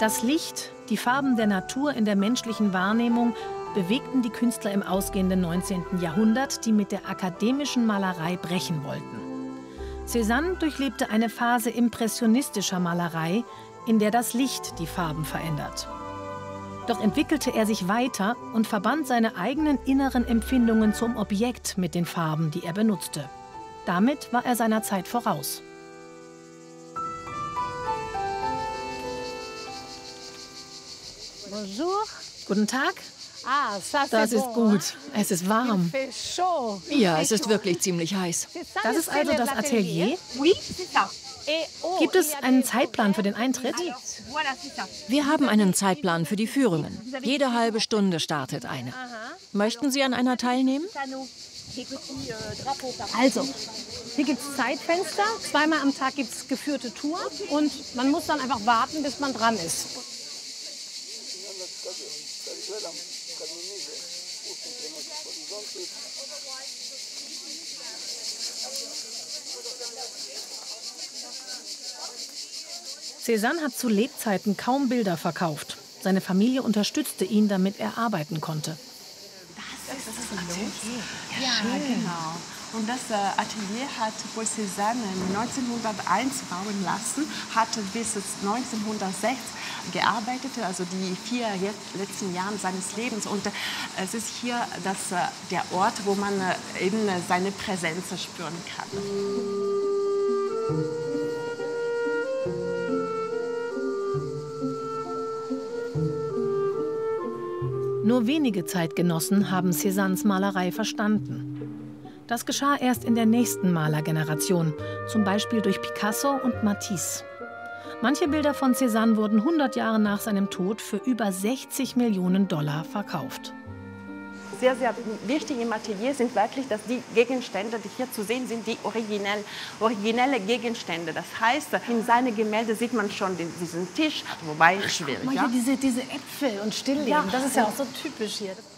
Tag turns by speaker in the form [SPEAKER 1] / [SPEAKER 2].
[SPEAKER 1] Das Licht, die Farben der Natur in der menschlichen Wahrnehmung bewegten die Künstler im ausgehenden 19. Jahrhundert, die mit der akademischen Malerei brechen wollten. Cézanne durchlebte eine Phase impressionistischer Malerei, in der das Licht die Farben verändert. Doch entwickelte er sich weiter und verband seine eigenen inneren Empfindungen zum Objekt mit den Farben, die er benutzte. Damit war er seiner Zeit voraus.
[SPEAKER 2] Bonjour.
[SPEAKER 1] Guten Tag.
[SPEAKER 2] Ah,
[SPEAKER 1] das ist gut. Es ist warm.
[SPEAKER 3] Ja, es ist wirklich ziemlich heiß.
[SPEAKER 1] Das ist also das Atelier? Gibt es einen Zeitplan für den Eintritt?
[SPEAKER 3] Wir haben einen Zeitplan für die Führungen. Jede halbe Stunde startet eine. Möchten Sie an einer teilnehmen?
[SPEAKER 2] Also, hier gibt es Zeitfenster. Zweimal am Tag gibt es geführte Touren. Und man muss dann einfach warten, bis man dran ist.
[SPEAKER 1] Cézanne hat zu Lebzeiten kaum Bilder verkauft. Seine Familie unterstützte ihn, damit er arbeiten konnte.
[SPEAKER 4] Das ist das Atelier. Ja, genau. Und das Atelier hat Paul Cézanne 1901 bauen lassen, hatte bis 1906 gearbeitet, also die 4 letzten Jahre seines Lebens. Und es ist hier der Ort, wo man eben seine Präsenz spüren kann.
[SPEAKER 1] Nur wenige Zeitgenossen haben Cézannes Malerei verstanden. Das geschah erst in der nächsten Malergeneration, zum Beispiel durch Picasso und Matisse. Manche Bilder von Cézanne wurden 100 Jahre nach seinem Tod für über 60 Millionen $ verkauft.
[SPEAKER 4] Sehr, sehr wichtig im Atelier sind wirklich, dass die Gegenstände, die hier zu sehen sind, die originelle Gegenstände. Das heißt, in seinen Gemälden sieht man schon diesen Tisch, wobei schwierig.
[SPEAKER 2] Ach, ja? Diese Äpfel und Stillleben, ja, das ist ja auch so typisch hier.